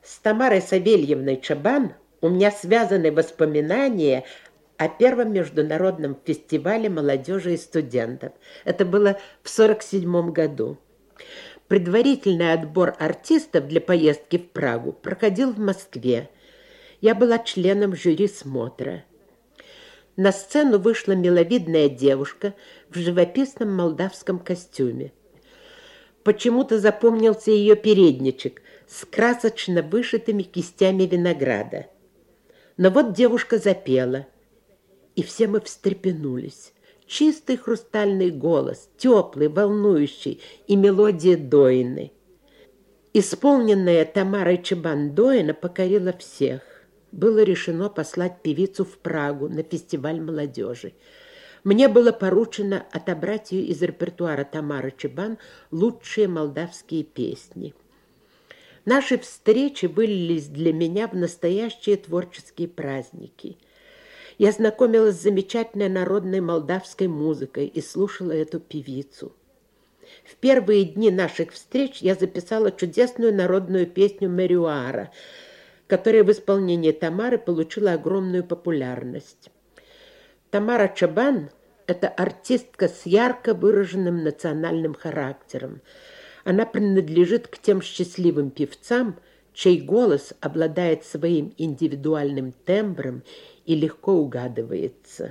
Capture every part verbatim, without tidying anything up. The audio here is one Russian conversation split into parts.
С Тамарой Савельевной Чабан у меня связаны воспоминания о первом международном фестивале молодежи и студентов. Это было в сорок седьмом году. Предварительный отбор артистов для поездки в Прагу проходил в Москве. Я была членом жюри смотра. На сцену вышла миловидная девушка в живописном молдавском костюме. Почему-то запомнился ее передничек с красочно вышитыми кистями винограда. Но вот девушка запела, и все мы встрепенулись. Чистый хрустальный голос, теплый, волнующий, и мелодия Доины. Исполненная Тамарой Чабан Доина покорила всех. Было решено послать певицу в Прагу на фестиваль молодежи. Мне было поручено отобрать ее из репертуара Тамары Чабан лучшие молдавские песни. Наши встречи вылились для меня в настоящие творческие праздники. Я знакомилась с замечательной народной молдавской музыкой и слушала эту певицу. В первые дни наших встреч я записала чудесную народную песню «Мерюара», которая в исполнении Тамары получила огромную популярность. Тамара Чабан – это артистка с ярко выраженным национальным характером. Она принадлежит к тем счастливым певцам, чей голос обладает своим индивидуальным тембром и легко угадывается.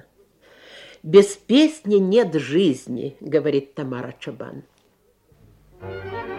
«Без песни нет жизни», – говорит Тамара Чабан. Thank you.